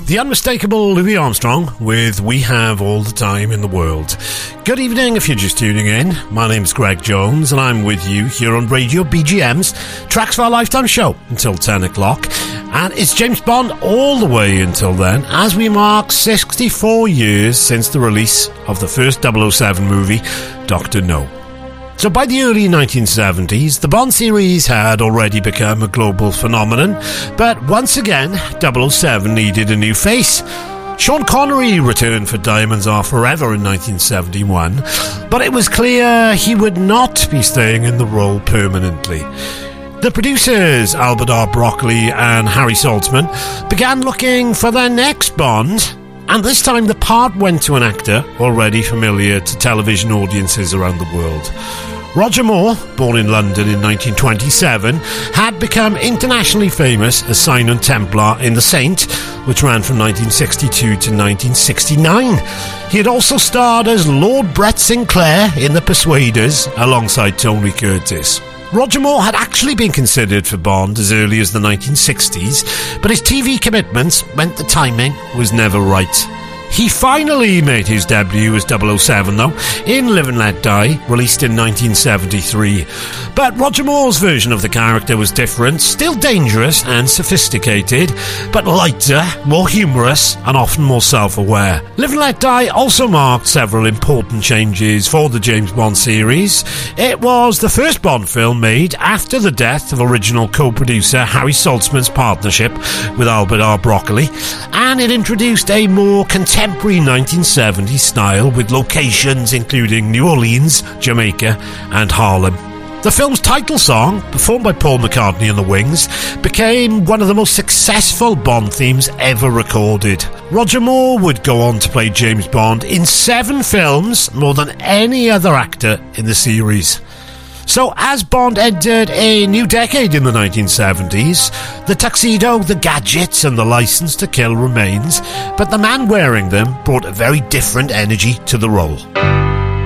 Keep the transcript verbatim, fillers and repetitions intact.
The unmistakable Louis Armstrong with We Have All the Time in the World. Good evening if you're just tuning in. My name's Greg Jones and I'm with you here on Radio B G M's Tracks for Our Lifetime show until ten o'clock. And it's James Bond all the way until then as we mark sixty-four years since the release of the first double oh seven movie, Doctor No. So by the early nineteen seventies, the Bond series had already become a global phenomenon, but once again, double oh seven needed a new face. Sean Connery returned for Diamonds Are Forever in nineteen seventy-one, but it was clear he would not be staying in the role permanently. The producers, Albert R. Broccoli and Harry Saltzman, began looking for their next Bond, and this time the part went to an actor already familiar to television audiences around the world. Roger Moore, born in London in nineteen twenty-seven, had become internationally famous as Silent Templar in The Saint, which ran from nineteen sixty-two to nineteen sixty-nine. He had also starred as Lord Brett Sinclair in The Persuaders alongside Tony Curtis. Roger Moore had actually been considered for Bond as early as the nineteen sixties, but his T V commitments meant the timing was never right. He finally made his debut as double oh seven, though, in Live and Let Die, released in nineteen seventy-three. But Roger Moore's version of the character was different, still dangerous and sophisticated, but lighter, more humorous, and often more self-aware. Live and Let Die also marked several important changes for the James Bond series. It was the first Bond film made after the death of original co-producer Harry Saltzman's partnership with Albert R. Broccoli, and it introduced a more contemporary Contemporary nineteen seventies style with locations including New Orleans, Jamaica and Harlem. The film's title song, performed by Paul McCartney and the Wings, became one of the most successful Bond themes ever recorded. Roger Moore would go on to play James Bond in seven films, more than any other actor in the series. So as Bond entered a new decade in the nineteen seventies, the tuxedo, the gadgets and the license to kill remains, but the man wearing them brought a very different energy to the role.